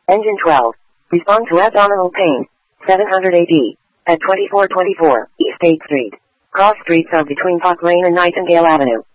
Engine 12. Respond to abdominal pain. 700 AD. At 2424 East 8th Street. Cross streets are between Park Lane and Nightingale Avenue.